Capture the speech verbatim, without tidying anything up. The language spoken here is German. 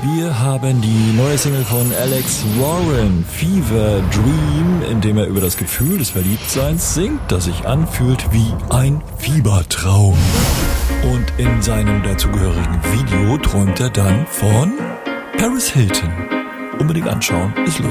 Wir haben die neue Single von Alex Warren, Fever Dream, in dem er über das Gefühl des Verliebtseins singt, das sich anfühlt wie ein Fiebertraum. Und in seinem dazugehörigen Video träumt er dann von Paris Hilton. Unbedingt anschauen, ist lustig.